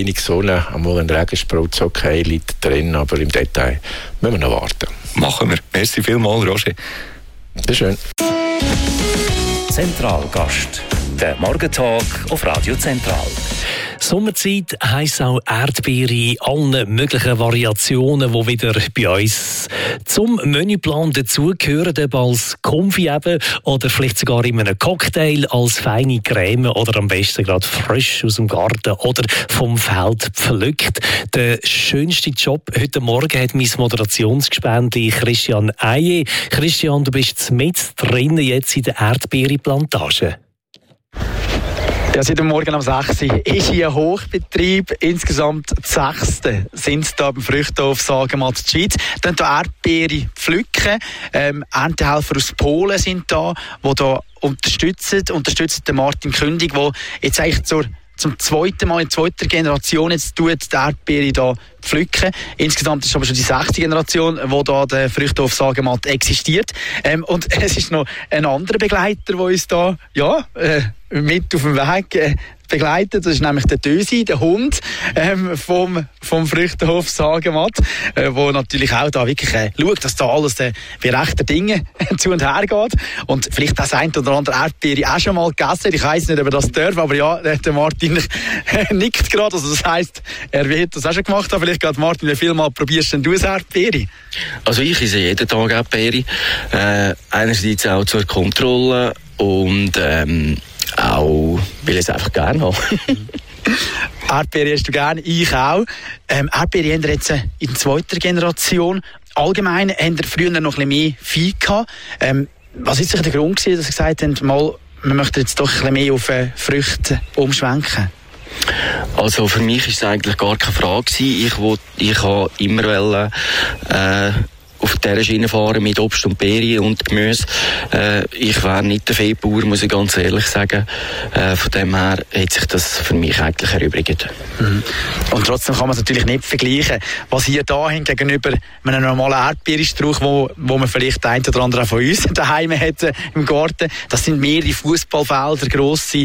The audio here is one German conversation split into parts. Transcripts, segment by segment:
wenig Sonne, einmal ein Regensprutz, okay, liegt drin, aber im Detail müssen wir noch warten. Machen wir. Merci vielmals, Roger. Sehr schön. Zentralgast. Der Morgentalk auf Radio Zentral. Sommerzeit heisst auch Erdbeere in allen möglichen Variationen, die wieder bei uns zum Menüplan dazugehören, ob als Konfi eben oder vielleicht sogar in einem Cocktail als feine Creme oder am besten gerade frisch aus dem Garten oder vom Feld pflückt. Der schönste Job heute Morgen hat mein Moderationsgespendli Christian Eije. Christian, du bist mit drin jetzt in der Erdbeereplantage. Ja, seit dem Morgen um 6 Uhr ist hier ein Hochbetrieb. Insgesamt 6. sind es da beim Früchtehof Sagenmatt in der Schweiz. Dann hier Erdbeere pflücken. Erntehelfer aus Polen sind da, die da unterstützen den Martin Kündig, der jetzt eigentlich zum zweiten Mal in zweiter Generation jetzt die Erdbeere da pflücken. Insgesamt ist es aber schon die 6. Generation, wo da der Früchtehof Sagenmatt existiert. Und es ist noch ein anderer Begleiter, der uns da mit auf dem Weg begleitet. Das ist nämlich der Dösi, der Hund vom Früchtehof Sagenmatt, wo natürlich auch da wirklich schaut, dass da alles bei rechten Dingen zu und her geht. Und vielleicht das ein oder andere Erdbeere auch schon mal gegessen. Ich weiss nicht, ob er das darf, aber ja, der Martin nickt gerade. Also das heisst, er wird das auch schon gemacht haben. Vielleicht gerade Martin, wie viel Mal probierst denn du eine Erdbeere? Also ich esse jeden Tag Erdbeere. Einerseits auch zur Kontrolle und auch, weil ich es einfach gerne habe. Erdbeere hast du gerne, ich auch. Erdbeere haben wir jetzt in der zweiten Generation. Allgemein haben wir früher noch ein bisschen mehr Vieh gehabt. Was ist der Grund gewesen, dass Sie gesagt haben, wir möchten jetzt doch ein bisschen mehr auf Früchte umschwenken? Also für mich ist es eigentlich gar keine Frage gewesen. Ich habe immer auf dieser Schiene fahren mit Obst und Beeren und Gemüse. Ich wäre nicht der Viehbauer, muss ich ganz ehrlich sagen. Von dem her hat sich das für mich eigentlich erübrigt. Mhm. Und trotzdem kann man es natürlich nicht vergleichen. Was hier da haben gegenüber einem normalen Erdbeerenstrauch, wo man vielleicht ein oder andere von uns daheim hat im Garten, das sind mehrere Fußballfelder, grosse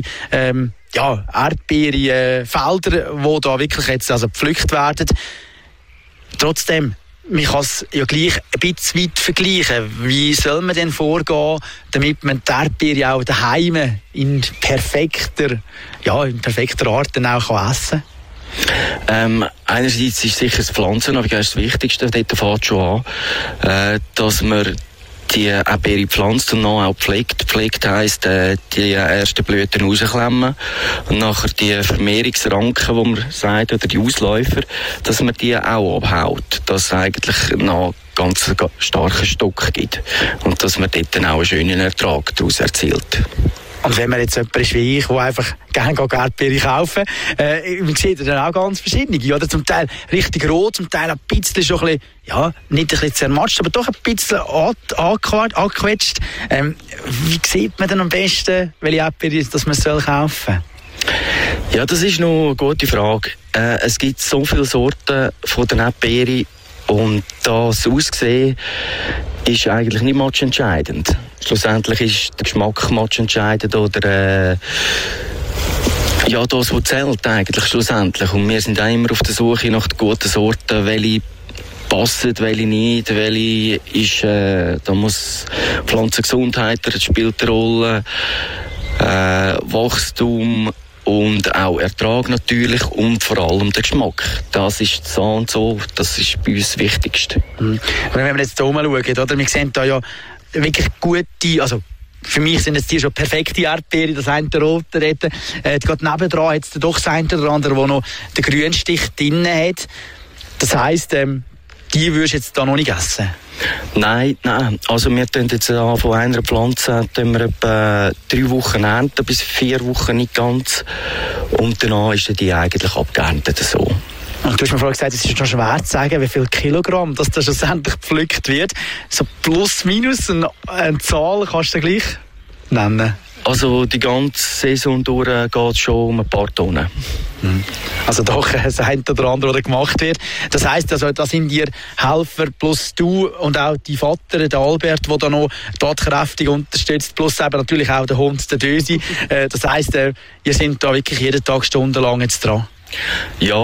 Erdbeerenfelder, die da wirklich jetzt gepflückt werden. Trotzdem, man kann es ja gleich ein bisschen weit vergleichen. Wie soll man denn vorgehen, damit man die Erdbeere auch daheim in perfekter Art dann auch essen kann? Einerseits ist sicher das Pflanzen, aber das Wichtigste, dort fängt schon an, dass man die Erdbeere pflanzt und dann auch pflegt. Pflegt heisst, die ersten Blüten rausklemmen und nachher die Vermehrungsranken, die man sagt, oder die Ausläufer, dass man die auch abhaut. Dass es eigentlich noch ganz starken Stock gibt und dass man dort dann auch einen schönen Ertrag daraus erzielt. Und wenn man jetzt jemand ist wie ich, der einfach gerne Erdbeere kaufen, man sieht dann auch ganz verschiedene. Oder? Zum Teil richtig rot, zum Teil ein bisschen schon ein bisschen, nicht ein bisschen zermatscht, aber doch ein bisschen angequetscht. Wie sieht man denn am besten, welche Erdbeere dass man kaufen soll? Ja, das ist noch eine gute Frage. Es gibt so viele Sorten von den Erdbeeren und das Aussehen ist eigentlich nicht matchentscheidend. Schlussendlich ist der Geschmack matchentscheidend oder das, was zählt eigentlich schlussendlich. Und wir sind auch immer auf der Suche nach den guten Sorten, welche passen, welche nicht, welche ist, da muss Pflanzengesundheit, das spielt eine Rolle, Wachstum und auch Ertrag natürlich und vor allem der Geschmack. Das ist so und so, das ist bei uns das Wichtigste. Wenn wir jetzt hier schauen, oder? Wir sehen da ja wirklich gute, also für mich sind jetzt die schon perfekte Erdbeere, das eine rote dort. Gerade nebendran hat es doch das eine oder andere, der noch den Grünstich drin hat. Das heisst, die würdest du jetzt da noch nicht essen? Nein. Also wir tun jetzt von einer Pflanze etwa 3 Wochen ernten, bis 4 Wochen nicht ganz. Und danach ist die eigentlich abgeerntet so. Und du hast mir vorhin gesagt, es ist schon schwer zu sagen, wie viel Kilogramm das da schlussendlich gepflückt wird. So plus, minus, eine Zahl kannst du gleich nennen? Also die ganze Saison durch geht es schon um ein paar Tonnen. Also doch das eine oder andere, was gemacht wird. Das heisst, also, da sind ihr Helfer plus du und auch die Vater, der Albert, der da noch tatkräftig unterstützt, plus eben natürlich auch der Hund, der Dösi. Das heisst, ihr seid da wirklich jeden Tag stundenlang jetzt dran. Ja.